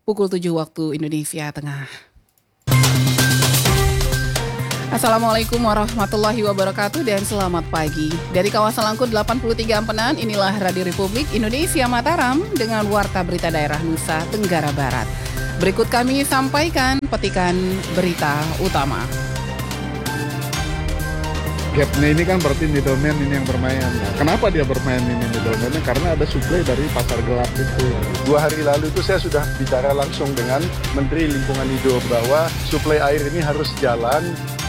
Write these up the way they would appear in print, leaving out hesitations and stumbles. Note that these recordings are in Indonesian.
pukul 7 waktu Indonesia Tengah. Assalamualaikum warahmatullahi wabarakatuh dan selamat pagi. Dari kawasan Langkut 83 Ampenan, inilah Radio Republik Indonesia Mataram dengan Warta Berita Daerah Nusa Tenggara Barat. Berikut kami sampaikan petikan berita utama. Gapnya ini kan berarti middleman ini yang bermain. Nah, kenapa dia bermain ini middleman? Karena ada suplai dari pasar gelap itu. 2 hari lalu itu saya sudah bicara langsung dengan Menteri Lingkungan Hidup bahwa suplai air ini harus jalan.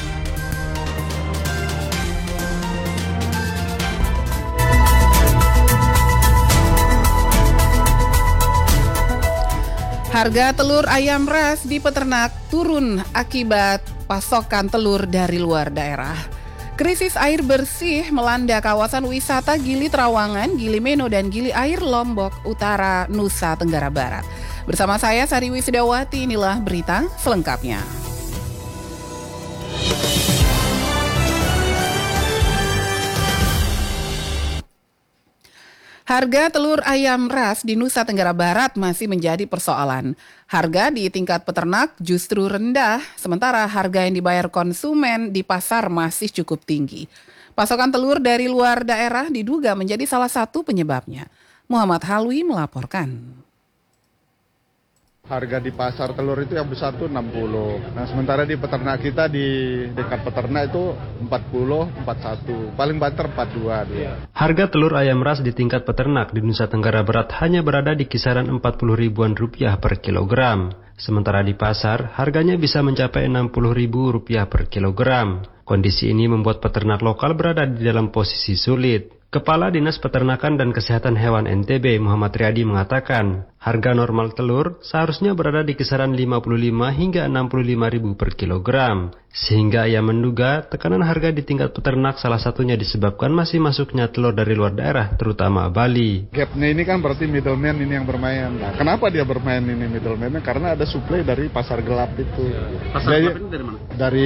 Harga telur ayam ras di peternak turun akibat pasokan telur dari luar daerah. Krisis air bersih melanda kawasan wisata Gili Trawangan, Gili Meno, dan Gili Air Lombok Utara, Nusa Tenggara Barat. Bersama saya Sari Wisdawati, inilah berita selengkapnya. Harga telur ayam ras di Nusa Tenggara Barat masih menjadi persoalan. Harga di tingkat peternak justru rendah, sementara harga yang dibayar konsumen di pasar masih cukup tinggi. Pasokan telur dari luar daerah diduga menjadi salah satu penyebabnya. Muhammad Halwi melaporkan. Harga di pasar telur itu yang besar tuh 60. Nah, sementara di peternak kita di dekat peternak itu 40, 41. Paling banter 42 dia. Harga telur ayam ras di tingkat peternak di Nusa Tenggara Barat hanya berada di kisaran 40 ribuan rupiah per kilogram. Sementara di pasar, harganya bisa mencapai 60 ribu rupiah per kilogram. Kondisi ini membuat peternak lokal berada di dalam posisi sulit. Kepala Dinas Peternakan dan Kesehatan Hewan NTB Muhammad Riyadi mengatakan, harga normal telur seharusnya berada di kisaran 55 hingga 65 ribu per kilogram. Sehingga ia menduga tekanan harga di tingkat peternak salah satunya disebabkan masih masuknya telur dari luar daerah, terutama Bali. Gapnya ini kan berarti middleman ini yang bermain. Nah, kenapa dia bermain ini middleman? Karena ada suplai dari pasar gelap itu. Pasar gelap ini dari mana? Dari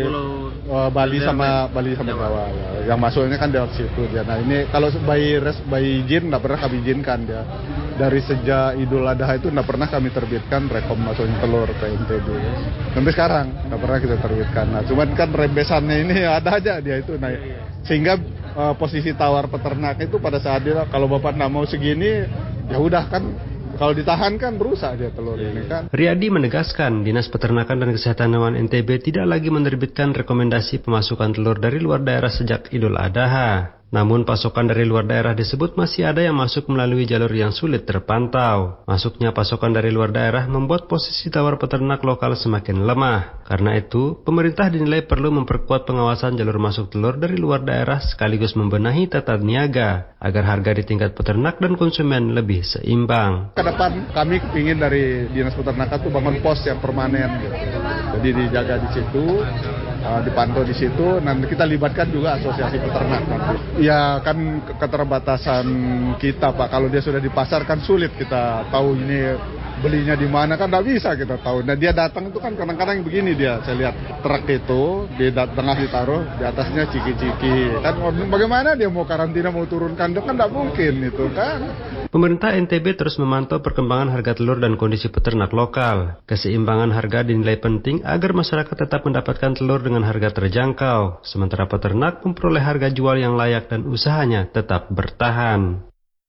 Bali sama Jawa. Yang masuknya kan dari situ dia. Nah ini kalau bayi izin nggak pernah kami izinkan dia. Dari sejak Idul Adha itu nggak pernah kami terbitkan rekom masuknya telur ke NTB. Sampai sekarang nggak pernah kita terbitkan. Nah cuman kan rembesannya ini ada aja dia itu. Nah sehingga posisi tawar peternak itu pada saat dia kalau bapak nggak mau segini ya udah kan. Kalau ditahan kan berusak dia telur ini kan. Riyadi menegaskan Dinas Peternakan dan Kesehatan Hewan NTB tidak lagi menerbitkan rekomendasi pemasukan telur dari luar daerah sejak Idul Adha. Namun pasokan dari luar daerah disebut masih ada yang masuk melalui jalur yang sulit terpantau. Masuknya pasokan dari luar daerah membuat posisi tawar peternak lokal semakin lemah. Karena itu, pemerintah dinilai perlu memperkuat pengawasan jalur masuk telur dari luar daerah sekaligus membenahi tata niaga agar harga di tingkat peternak dan konsumen lebih seimbang. Ke depan kami ingin dari Dinas Peternakan tuh bangun pos yang permanen gitu. Jadi dijaga di situ, dipantau di situ, nanti kita libatkan juga asosiasi peternak nanti. Ya kan keterbatasan kita Pak, kalau dia sudah di pasar kan sulit kita tahu ini belinya di mana kan nggak bisa kita tahu. Nah dia datang itu kan kadang-kadang begini dia, saya lihat truk itu di tengah ditaruh, di atasnya ciki-ciki. Kan bagaimana dia mau karantina mau turunkan, itu kan nggak mungkin itu kan. Pemerintah NTB terus memantau perkembangan harga telur dan kondisi peternak lokal. Keseimbangan harga dinilai penting agar masyarakat tetap mendapatkan telur dengan harga terjangkau, sementara peternak memperoleh harga jual yang layak dan usahanya tetap bertahan.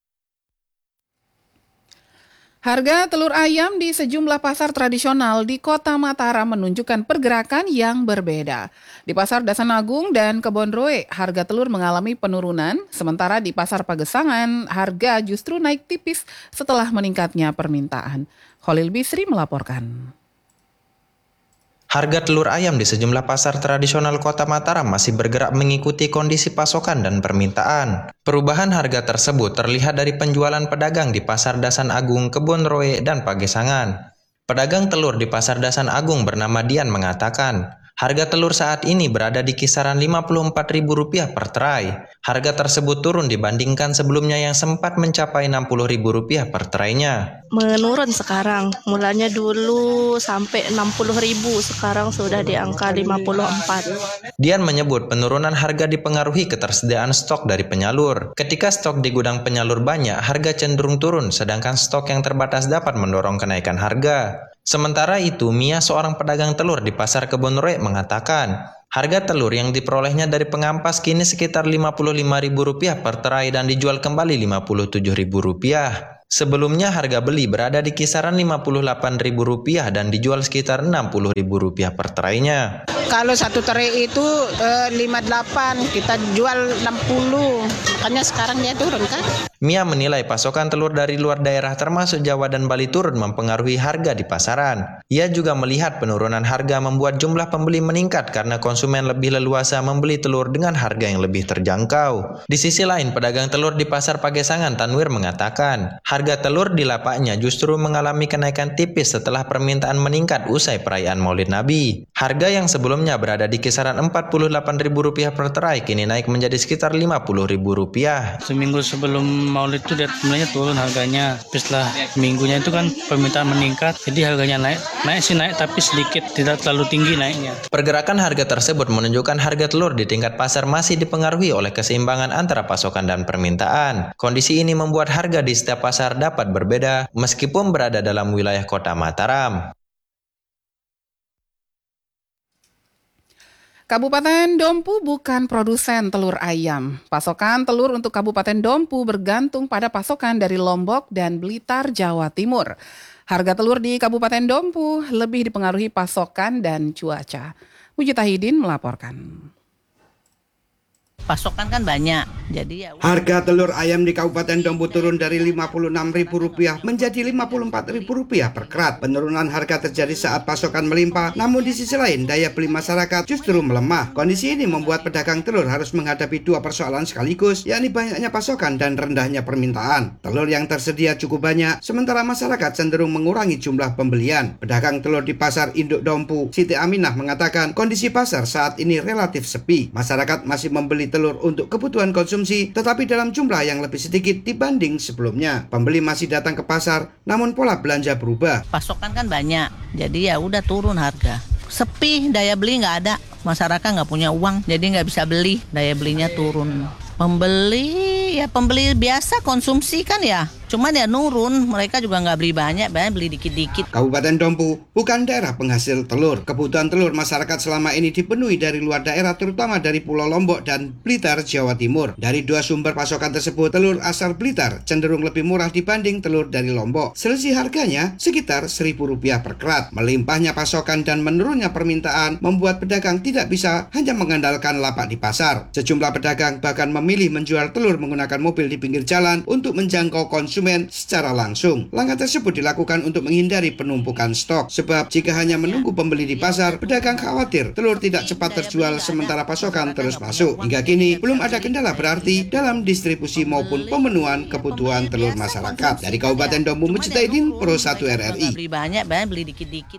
Harga telur ayam di sejumlah pasar tradisional di Kota Mataram menunjukkan pergerakan yang berbeda. Di Pasar Dasan Agung dan Kebonroe, harga telur mengalami penurunan, sementara di Pasar Pagesangan, harga justru naik tipis setelah meningkatnya permintaan. Khalil Bisri melaporkan. Harga telur ayam di sejumlah pasar tradisional Kota Mataram masih bergerak mengikuti kondisi pasokan dan permintaan. Perubahan harga tersebut terlihat dari penjualan pedagang di Pasar Dasan Agung, Kebonroe, dan Pagesangan. Pedagang telur di Pasar Dasan Agung bernama Dian mengatakan, Harga telur saat ini berada di kisaran Rp54.000 per tray. Harga tersebut turun dibandingkan sebelumnya yang sempat mencapai Rp60.000 per traynya. Menurun sekarang, mulanya dulu sampai 60.000, sekarang sudah di angka 54. Dian menyebut penurunan harga dipengaruhi ketersediaan stok dari penyalur. Ketika stok di gudang penyalur banyak, harga cenderung turun, sedangkan stok yang terbatas dapat mendorong kenaikan harga. Sementara itu, Mia, seorang pedagang telur di Pasar Kebonroe, mengatakan, harga telur yang diperolehnya dari pengampas kini sekitar Rp55.000 per tray dan dijual kembali Rp57.000. Sebelumnya harga beli berada di kisaran Rp58.000 dan dijual sekitar Rp60.000 per traynya. Kalau satu tray itu 58, kita jual 60, makanya sekarang dia turun kan. Mia menilai pasokan telur dari luar daerah termasuk Jawa dan Bali turun mempengaruhi harga di pasaran. Ia juga melihat penurunan harga membuat jumlah pembeli meningkat karena konsumen lebih leluasa membeli telur dengan harga yang lebih terjangkau. Di sisi lain, pedagang telur di Pasar Pagesangan Tanwir mengatakan, harga telur di lapaknya justru mengalami kenaikan tipis setelah permintaan meningkat usai perayaan Maulid Nabi. Harga yang sebelumnya berada di kisaran Rp48.000 per tray kini naik menjadi sekitar Rp50.000. Seminggu sebelum Maulid itu mulanya turun harganya. Setelah minggunya itu kan permintaan meningkat, jadi harganya naik tapi sedikit, tidak terlalu tinggi naiknya. Pergerakan harga tersebut menunjukkan harga telur di tingkat pasar masih dipengaruhi oleh keseimbangan antara pasokan dan permintaan. Kondisi ini membuat harga di setiap pasar dapat berbeda meskipun berada dalam wilayah Kota Mataram. Kabupaten Dompu bukan produsen telur ayam. Pasokan telur untuk Kabupaten Dompu bergantung pada pasokan dari Lombok dan Blitar, Jawa Timur. Harga telur di Kabupaten Dompu lebih dipengaruhi pasokan dan cuaca. Wujud Tahidin melaporkan. Pasokan kan banyak, jadi ya. Harga telur ayam di Kabupaten Dompu turun dari Rp56.000 menjadi Rp54.000 per krat. Penurunan harga terjadi saat pasokan melimpah, namun di sisi lain daya beli masyarakat justru melemah. Kondisi ini membuat pedagang telur harus menghadapi dua persoalan sekaligus, yakni banyaknya pasokan dan rendahnya permintaan. Telur yang tersedia cukup banyak, sementara masyarakat cenderung mengurangi jumlah pembelian. Pedagang telur di Pasar Induk Dompu, Siti Aminah, mengatakan kondisi pasar saat ini relatif sepi. Masyarakat masih membeli telur untuk kebutuhan konsumsi, tetapi dalam jumlah yang lebih sedikit dibanding sebelumnya. Pembeli masih datang ke pasar, namun pola belanja berubah. Pasokan kan banyak, jadi ya udah turun harga. Sepi, daya beli nggak ada. Masyarakat nggak punya uang, jadi nggak bisa beli. Daya belinya turun. Pembeli biasa konsumsi kan ya. Cuman ya nurun, mereka juga nggak beli banyak beli dikit-dikit. Kabupaten Dompu bukan daerah penghasil telur. Kebutuhan telur masyarakat selama ini dipenuhi dari luar daerah, terutama dari Pulau Lombok dan Blitar, Jawa Timur. Dari dua sumber pasokan tersebut, telur asal Blitar cenderung lebih murah dibanding telur dari Lombok. Selisih harganya sekitar Rp1.000 per krat. Melimpahnya pasokan dan menurunnya permintaan membuat pedagang tidak bisa hanya mengandalkan lapak di pasar. Sejumlah pedagang bahkan memilih menjual telur menggunakan mobil di pinggir jalan untuk menjangkau konsumen secara langsung. Langkah tersebut dilakukan untuk menghindari penumpukan stok, sebab jika hanya menunggu pembeli di pasar, pedagang khawatir telur tidak cepat terjual sementara pasokan terus masuk. Hingga kini belum ada kendala berarti dalam distribusi maupun pemenuhan kebutuhan telur masyarakat. Dari Kabupaten Dompu, Wujud Tahidin, Pro 1 RRI. Beli banyak beli dikit-dikit.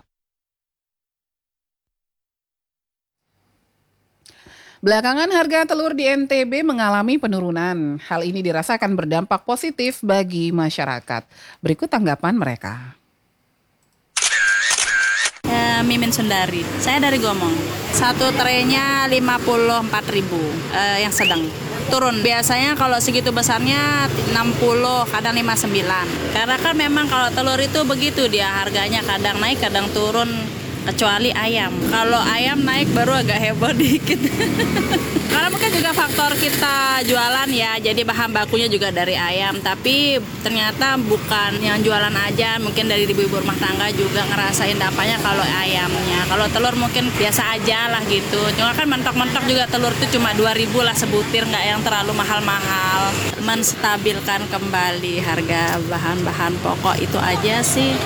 Belakangan harga telur di NTB mengalami penurunan. Hal ini dirasakan berdampak positif bagi masyarakat. Berikut tanggapan mereka. Mimin Sundari. Saya dari Gomong. Satu traynya 54.000 yang sedang. Turun. Biasanya kalau segitu besarnya 60, kadang 59. Karena kan memang kalau telur itu begitu dia harganya kadang naik, kadang turun. Kecuali ayam. Kalau ayam naik baru agak heboh dikit. Karena mungkin juga faktor kita jualan ya, jadi bahan bakunya juga dari ayam. Tapi ternyata bukan yang jualan aja, mungkin dari ibu-ibu rumah tangga juga ngerasain dampaknya kalau ayamnya. Kalau telur mungkin biasa aja lah gitu. Cuma kan mentok-mentok juga telur itu cuma 2.000 lah sebutir, nggak yang terlalu mahal-mahal. Menstabilkan kembali harga bahan-bahan pokok itu aja sih.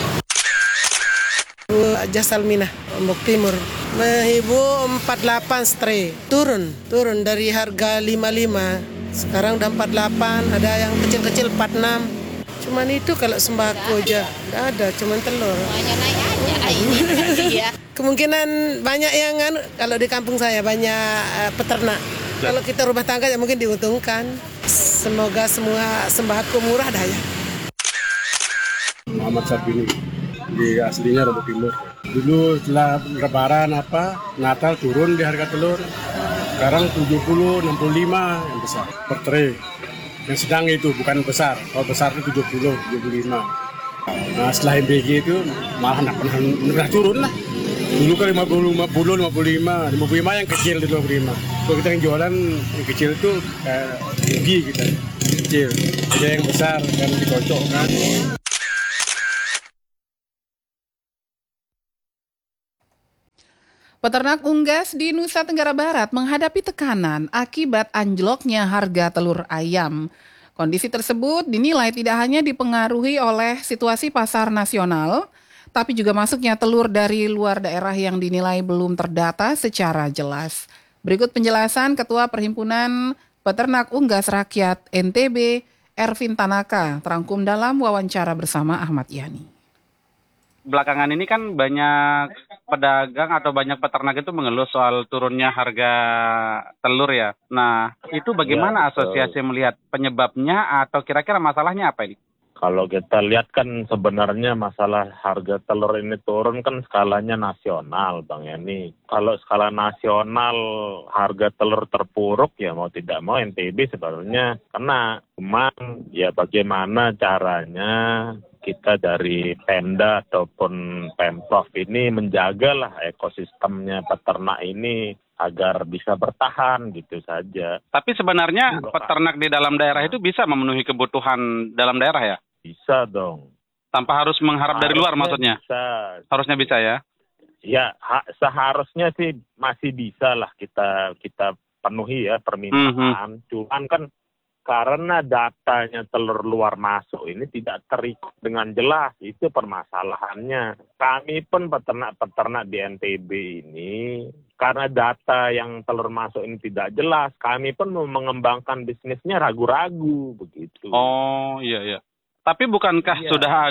Jasalmina, Lombok Timur. Ibu 48 stray. Turun dari harga 55. Sekarang udah 48, ada yang kecil-kecil 46. Cuman itu kalau sembako aja, nggak ada, cuman telur. Semuanya naik aja ini berarti ya. Kemungkinan banyak yang kalau di kampung saya banyak peternak. Kalau kita rumah tangga ya mungkin diuntungkan. Semoga semua sembako murah dah ya. Muhammad Sabini, di aslinya Lombok Timur. Dulu setelah lebaran Natal turun di harga telur. Sekarang 70, 65 yang besar per tray. Yang sedang itu bukan besar. Kalau besar itu 70, 75. Nah setelah MBG itu malah nggak pernah turun lah. Dulu kan 50, 55 yang kecil itu 55. Kalau kita yang jualan yang kecil itu rugi kita. Kecil. Ada yang besar kan dikocok kan. Peternak unggas di Nusa Tenggara Barat menghadapi tekanan akibat anjloknya harga telur ayam. Kondisi tersebut dinilai tidak hanya dipengaruhi oleh situasi pasar nasional, tapi juga masuknya telur dari luar daerah yang dinilai belum terdata secara jelas. Berikut penjelasan Ketua Perhimpunan Peternak Unggas Rakyat NTB, Ervin Tanaka, terangkum dalam wawancara bersama Ahmad Yani. Belakangan ini kan banyak pedagang atau banyak peternak itu mengeluh soal turunnya harga telur ya. Nah, itu bagaimana asosiasi melihat penyebabnya atau kira-kira masalahnya apa ini? Kalau kita lihat kan sebenarnya masalah harga telur ini turun kan skalanya nasional, Bang Yani. Kalau skala nasional harga telur terpuruk ya mau tidak mau NTB sebenarnya kena. Cuman ya bagaimana caranya kita dari Pemda ataupun Pemprov ini menjagalah ekosistemnya peternak ini agar bisa bertahan gitu saja. Tapi sebenarnya peternak di dalam daerah itu bisa memenuhi kebutuhan dalam daerah ya? Bisa dong. Tanpa harus mengharap dari luar maksudnya? Bisa. Harusnya bisa ya? Ya, seharusnya sih masih bisa lah kita penuhi ya permintaan. Cuman kan karena datanya telur luar masuk ini tidak terikat dengan jelas, itu permasalahannya. Kami pun peternak-peternak di NTB ini, karena data yang telur masuk ini tidak jelas, kami pun mau mengembangkan bisnisnya ragu-ragu begitu. Oh iya. Tapi bukankah sudah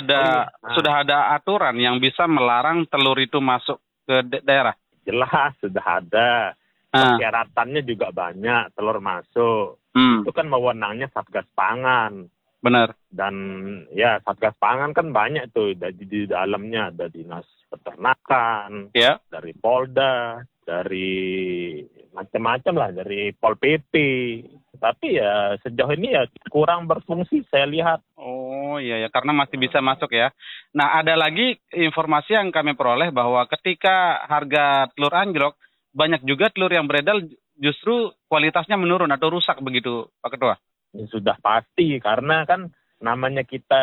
ada aturan yang bisa melarang telur itu masuk ke daerah? Jelas sudah ada. Persyaratannya juga banyak telur masuk. Itu kan wewenangnya Satgas Pangan. Benar. Dan ya Satgas Pangan kan banyak tuh di dalamnya, ada Dinas Peternakan, dari Polda, dari macam-macam lah, dari Pol PP. Tapi ya sejauh ini ya kurang berfungsi saya lihat. Oh iya ya, karena masih bisa masuk ya. Nah ada lagi informasi yang kami peroleh bahwa ketika harga telur anjlok, banyak juga telur yang beredar justru kualitasnya menurun atau rusak begitu, Pak Ketua? Ya, sudah pasti, karena kan namanya kita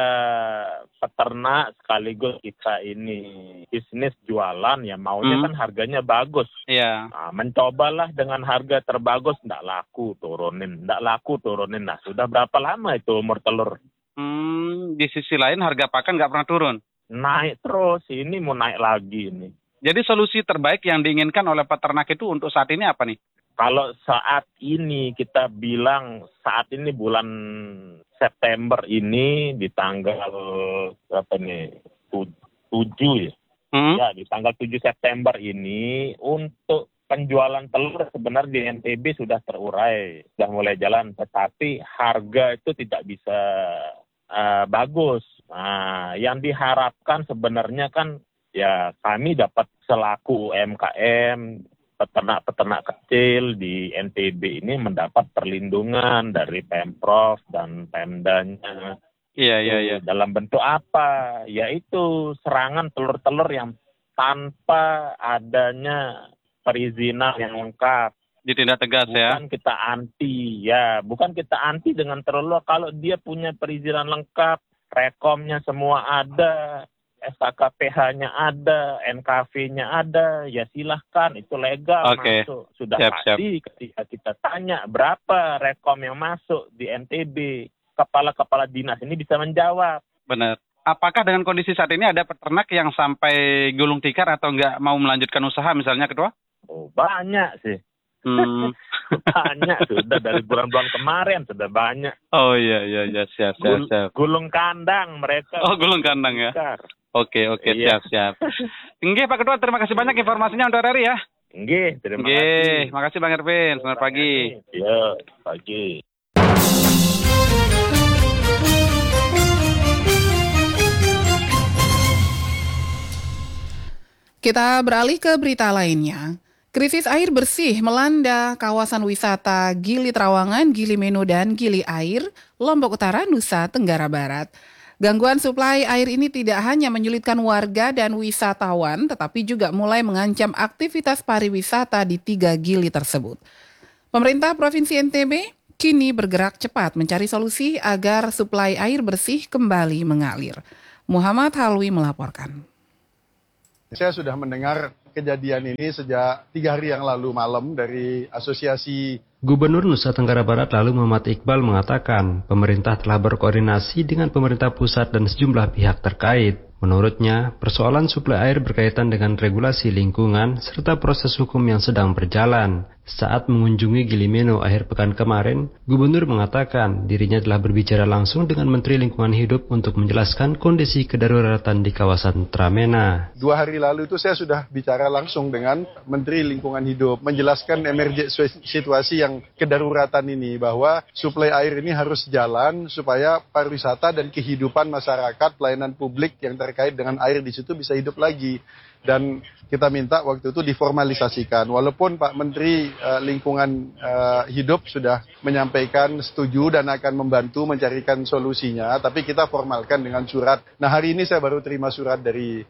peternak sekaligus kita ini bisnis jualan ya maunya kan harganya bagus. Iya. Nah, mencobalah dengan harga terbagus, nggak laku turunin. Nah sudah berapa lama itu umur telur? Di sisi lain harga pakan nggak pernah turun? Naik terus, ini mau naik lagi ini. Jadi solusi terbaik yang diinginkan oleh peternak itu untuk saat ini apa nih? Kalau saat ini kita bilang saat ini bulan September ini di tanggal berapa nih? 7 ya. Ya, di tanggal 7 September ini untuk penjualan telur sebenarnya di NTB sudah terurai, sudah mulai jalan, tetapi harga itu tidak bisa bagus. Nah, yang diharapkan sebenarnya kan ya kami dapat selaku UMKM, peternak-peternak kecil di NTB ini mendapat perlindungan dari Pemprov dan Pemdanya. Iya. Dalam bentuk apa? Yaitu serangan telur-telur yang tanpa adanya perizinan yang lengkap. Ditindak tegas ya? Bukan kita anti dengan telur kalau dia punya perizinan lengkap, rekomnya semua ada, SKKPH-nya ada, NKV-nya ada, ya silahkan, itu legal masuk. Sudah pasti ketika kita tanya berapa rekom yang masuk di NTB, kepala-kepala dinas ini bisa menjawab. Benar. Apakah dengan kondisi saat ini ada peternak yang sampai gulung tikar atau nggak mau melanjutkan usaha misalnya, Ketua? Oh, banyak sih. Banyak sudah dari bulan-bulan kemarin sudah banyak. Oh iya siap. Gulung kandang mereka. Oh gulung kandang ya. Oke Iya. siap. Nggih Pak Ketua, terima kasih banyak informasinya untuk hari ya. Nggih, terima kasih. Makasih Bang Ervin. Selamat pagi. Ya, pagi. Kita beralih ke berita lainnya. Krisis air bersih melanda kawasan wisata Gili Trawangan, Gili Meno, dan Gili Air, Lombok Utara, Nusa Tenggara Barat. Gangguan suplai air ini tidak hanya menyulitkan warga dan wisatawan, tetapi juga mulai mengancam aktivitas pariwisata di 3 gili tersebut. Pemerintah Provinsi NTB kini bergerak cepat mencari solusi agar suplai air bersih kembali mengalir. Muhammad Halwi melaporkan. Saya sudah mendengar kejadian ini sejak 3 hari yang lalu malam dari Asosiasi. Gubernur Nusa Tenggara Barat lalu Muhammad Iqbal mengatakan pemerintah telah berkoordinasi dengan pemerintah pusat dan sejumlah pihak terkait. Menurutnya, persoalan suplai air berkaitan dengan regulasi lingkungan serta proses hukum yang sedang berjalan. Saat mengunjungi Gili Meno akhir pekan kemarin, Gubernur mengatakan dirinya telah berbicara langsung dengan Menteri Lingkungan Hidup untuk menjelaskan kondisi kedaruratan di kawasan Tramena. 2 hari lalu itu saya sudah bicara langsung dengan Menteri Lingkungan Hidup, menjelaskan situasi yang kedaruratan ini, bahwa suplai air ini harus jalan supaya pariwisata dan kehidupan masyarakat, pelayanan publik yang terkait dengan air di situ bisa hidup lagi. Dan kita minta waktu itu diformalisasikan. Walaupun Pak Menteri Lingkungan Hidup sudah menyampaikan setuju dan akan membantu mencarikan solusinya, tapi kita formalkan dengan surat. Nah, hari ini saya baru terima surat dari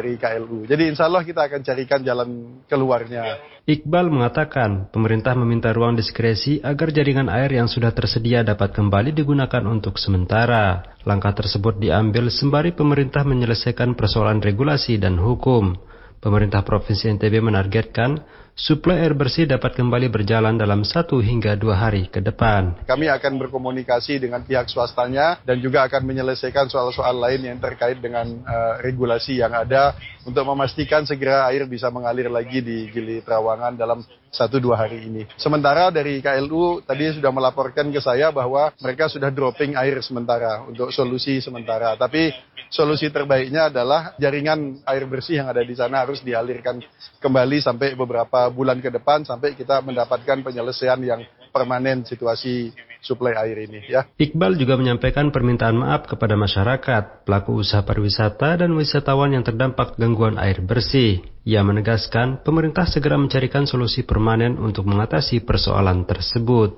KLU. Jadi insya Allah kita akan carikan jalan keluarnya. Iqbal mengatakan pemerintah meminta ruang diskresi agar jaringan air yang sudah tersedia dapat kembali digunakan untuk sementara. Langkah tersebut diambil sembari pemerintah menyelesaikan persoalan regulasi dan hukum. Pemerintah Provinsi NTB menargetkan suplai air bersih dapat kembali berjalan dalam 1 hingga 2 hari ke depan. Kami akan berkomunikasi dengan pihak swastanya dan juga akan menyelesaikan soal-soal lain yang terkait dengan regulasi yang ada untuk memastikan segera air bisa mengalir lagi di Gili Trawangan dalam 1-2 hari ini. Sementara dari KLU tadi sudah melaporkan ke saya bahwa mereka sudah dropping air sementara untuk solusi sementara. Tapi solusi terbaiknya adalah jaringan air bersih yang ada di sana harus dialirkan kembali sampai beberapa bulan ke depan sampai kita mendapatkan penyelesaian yang permanen situasi suplai air ini ya. Iqbal juga menyampaikan permintaan maaf kepada masyarakat, pelaku usaha pariwisata dan wisatawan yang terdampak gangguan air bersih. Ia menegaskan pemerintah segera mencarikan solusi permanen untuk mengatasi persoalan tersebut.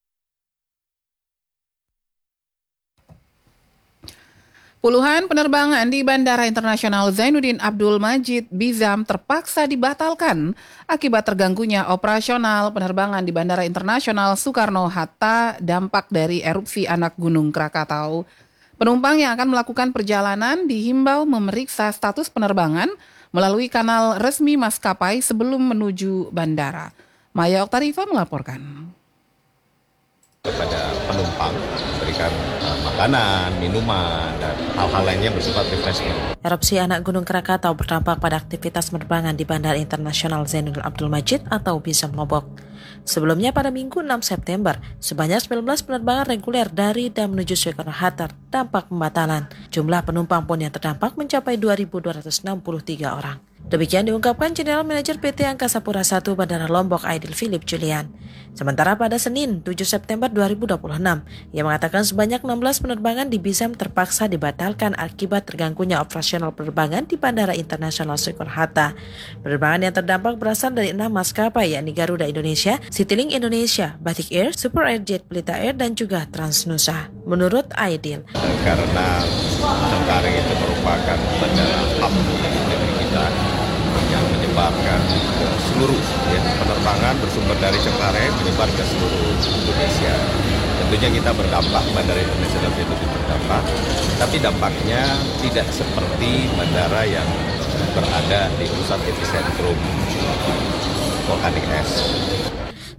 Puluhan penerbangan di Bandara Internasional Zainuddin Abdul Majid Bizam terpaksa dibatalkan akibat terganggunya operasional penerbangan di Bandara Internasional Soekarno-Hatta dampak dari erupsi anak Gunung Krakatau. Penumpang yang akan melakukan perjalanan dihimbau memeriksa status penerbangan melalui kanal resmi maskapai sebelum menuju bandara. Maya Oktarifa melaporkan. Kepada penumpang berikan makanan, minuman, dan hal-hal lainnya bersifat refreshment. Erupsi anak Gunung Krakatau berdampak pada aktivitas penerbangan di Bandara Internasional Zainuddin Abdul Majid atau Bizam Lombok. Sebelumnya pada Minggu 6 September, sebanyak 19 penerbangan reguler dari dan menuju Soekarno-Hatta dampak pembatalan. Jumlah penumpang pun yang terdampak mencapai 2.263 orang. Demikian diungkapkan General Manager PT Angkasa Pura I Bandara Lombok Aidil Philip Julian. Sementara pada Senin 7 September 2026, ia mengatakan sebanyak 16 penerbangan di Bizam terpaksa dibatalkan akibat terganggunya operasional penerbangan di Bandara Internasional Soekarno-Hatta. Penerbangan yang terdampak berasal dari 6 maskapai yakni Garuda Indonesia, Citylink Indonesia, Batik Air, Super Airjet Pelita Air, dan juga Transnusa. Menurut Aidil, karena Cengkareng itu merupakan bandara hub negeri kita yang menyebarkan ke seluruh penerbangan bersumber dari Cengkareng menyebar ke seluruh Indonesia. Tentunya kita berdampak, Bandara Internasional itu berdampak, tapi dampaknya tidak seperti bandara yang berada di pusat epicentrum vulkanik es.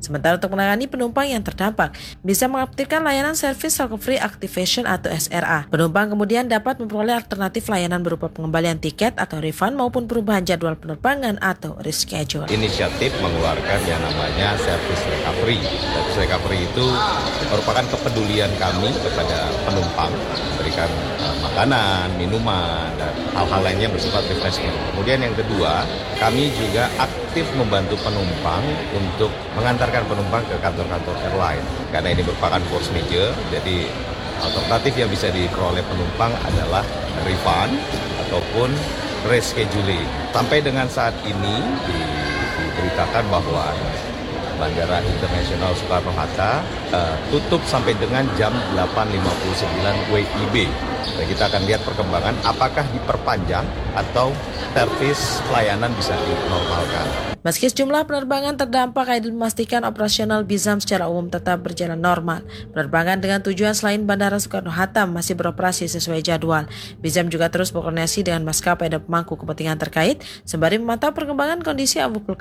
Sementara untuk menangani penumpang yang terdampak, bisa mengaktifkan layanan Service Recovery Activation atau SRA. Penumpang kemudian dapat memperoleh alternatif layanan berupa pengembalian tiket atau refund maupun perubahan jadwal penerbangan atau reschedule. Inisiatif mengeluarkan yang namanya Service Recovery. Service Recovery itu merupakan kepedulian kami kepada penumpang, memberikan makanan, minuman, dan hal-hal lainnya bersifat refreshment. Kemudian yang kedua, kami juga aktif membantu penumpang untuk mengantarkan penumpang ke kantor-kantor airline. Karena ini merupakan force majeure, jadi alternatif yang bisa diperoleh penumpang adalah refund ataupun rescheduling. Sampai dengan saat ini diberitakan bahwa Bandara Internasional Soekarno-Hatta tutup sampai dengan jam 8.59 WIB. Dan kita akan lihat perkembangan apakah diperpanjang atau servis pelayanan bisa dinormalkan. Meski sejumlah penerbangan terdampak, Aidil memastikan operasional Bizam secara umum tetap berjalan normal. Penerbangan dengan tujuan selain Bandara Soekarno-Hatta masih beroperasi sesuai jadwal. Bizam juga terus berkoordinasi dengan maskapai dan pemangku kepentingan terkait, sembari memantau perkembangan kondisi abu vulkanik